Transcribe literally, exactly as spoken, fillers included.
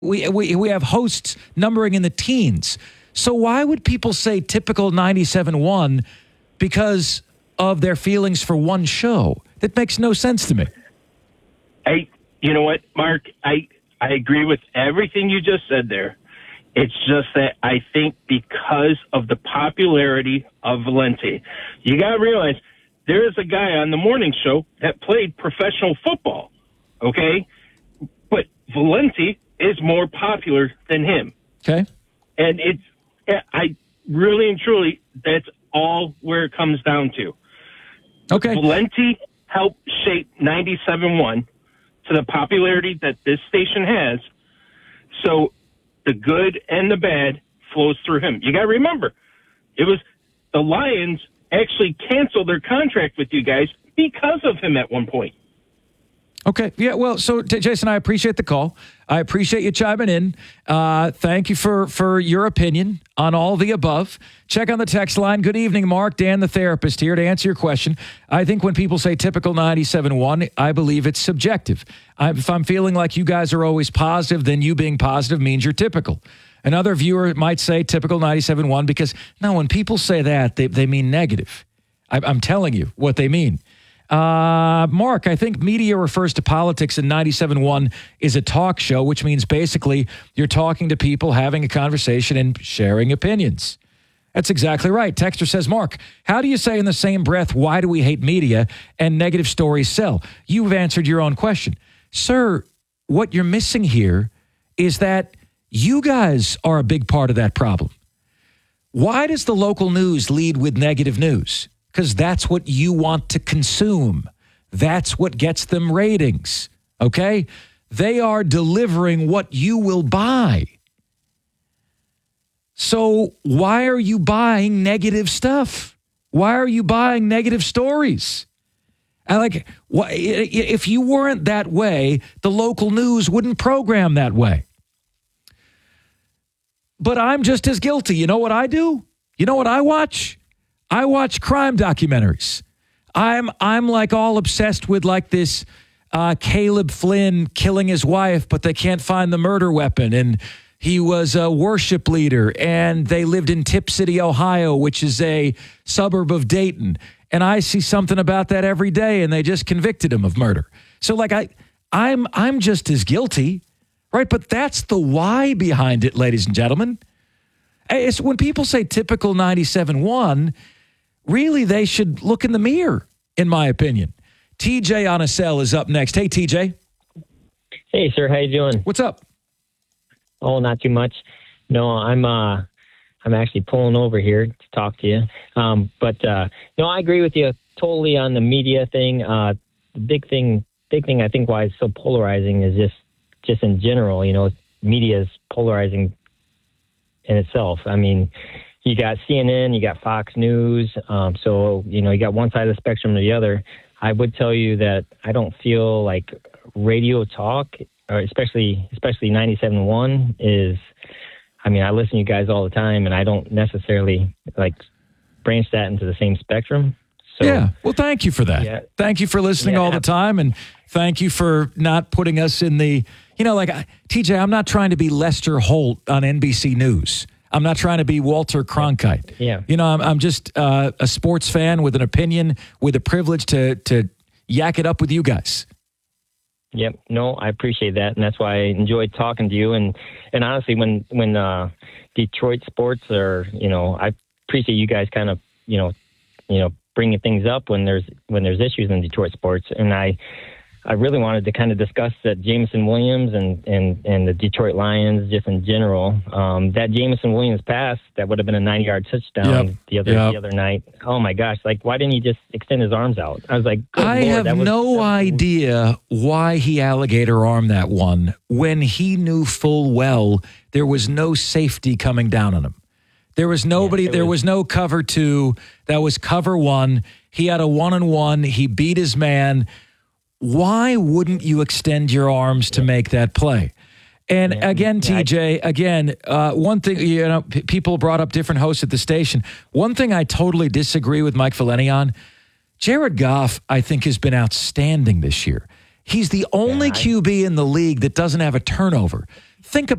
We, we, we have hosts numbering in the teens. So why would people say typical ninety-seven point one because of their feelings for one show? That makes no sense to me. I, you know what, Mark? I, I agree with everything you just said there. It's just that I think because of the popularity of Valenti, you got to realize there is a guy on the morning show that played professional football, okay? But Valenti is more popular than him. Okay. And it's, I really and truly, that's all where it comes down to. Okay. Valenti helped shape ninety-seven point one to the popularity that this station has. So the good and the bad flows through him. You got to remember, it was the Lions actually canceled their contract with you guys because of him at one point. Okay. Yeah, well, so, t- Jason, I appreciate the call. I appreciate you chiming in. Uh, thank you for, for your opinion on all the above. Check on the text line. Good evening, Mark. Dan, the therapist, here to answer your question. I think when people say typical ninety-seven point one, I believe it's subjective. I, if I'm feeling like you guys are always positive, then you being positive means you're typical. Another viewer might say typical ninety-seven point one because, no, when people say that, they, they mean negative. I, I'm telling you what they mean. Uh, Mark, I think media refers to politics, and ninety-seven point one is a talk show, which means basically you're talking to people, having a conversation, and sharing opinions. That's exactly right. Texter says, Mark, how do you say in the same breath, why do we hate media and negative stories sell? You've answered your own question. Sir, what you're missing here is that you guys are a big part of that problem. Why does the local news lead with negative news? Because that's what you want to consume. That's what gets them ratings, okay? They are delivering what you will buy. So why are you buying negative stuff? Why are you buying negative stories? I like, if you weren't that way, the local news wouldn't program that way. But I'm just as guilty. You know what I do? You know what I watch? I watch crime documentaries. I'm I'm like all obsessed with like this uh, Caleb Flynn killing his wife, but they can't find the murder weapon. And he was a worship leader, and they lived in Tip City, Ohio, which is a suburb of Dayton. And I see something about that every day, and they just convicted him of murder. So like I I'm I'm just as guilty, right? But that's the why behind it, ladies and gentlemen. It's when people say typical ninety-seven point one. Really, they should look in the mirror, in my opinion. T J on a cell is up next. Hey, T J. Hey, sir. How you doing? What's up? Oh, not too much. No, I'm uh, I'm actually pulling over here to talk to you. Um, but uh, no, I agree with you totally on the media thing. Uh, the big thing, big thing, I think, why it's so polarizing is just just in general. You know, media is polarizing in itself. I mean. You got C N N, you got Fox News. Um, so, you know, you got one side of the spectrum or the other. I would tell you that I don't feel like radio talk, or especially especially ninety-seven point one is, I mean, I listen to you guys all the time, and I don't necessarily, like, branch that into the same spectrum. So, yeah. Well, thank you for that. Yeah. Thank you for listening yeah. all the time, and thank you for not putting us in the, you know, like, T J, I'm not trying to be Lester Holt on N B C News. I'm not trying to be Walter Cronkite. Yeah. You know, I'm, I'm just uh, a sports fan with an opinion, with a privilege to to yak it up with you guys. Yep. No, I appreciate that, and that's why I enjoyed talking to you. And, and honestly, when when uh, Detroit sports are, you know, I appreciate you guys kind of, you know, you know, bringing things up when there's when there's issues in Detroit sports. And I. I really wanted to kind of discuss that Jameson Williams and, and, and the Detroit Lions just in general. Um, that Jameson Williams pass, that would have been a ninety-yard touchdown yep. the other yep. the other night. Oh, my gosh. Like, why didn't he just extend his arms out? I was like, I Lord, have that was, no that was, idea why he alligator armed that one when he knew full well there was no safety coming down on him. There was nobody, yeah, there was, was no cover two. That was cover one. He had a one-on-one. He beat his man. Why wouldn't you extend your arms to make that play? And yeah, again, T J, again, uh, one thing, you know, p- people brought up different hosts at the station. One thing I totally disagree with Mike Valenti on, Jared Goff, I think, has been outstanding this year. He's the only yeah, I, Q B in the league that doesn't have a turnover. Think